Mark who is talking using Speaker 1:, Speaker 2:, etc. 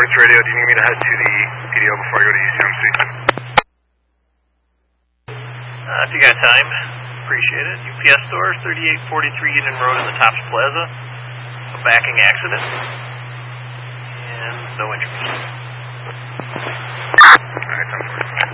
Speaker 1: Mortise Radio, do you need me to head to the PDO before I go to ECMC?
Speaker 2: If you got time, appreciate it. UPS store, 3843 Eden Road in the Tops Plaza. A backing accident. And no injuries.
Speaker 1: Alright, sounds good.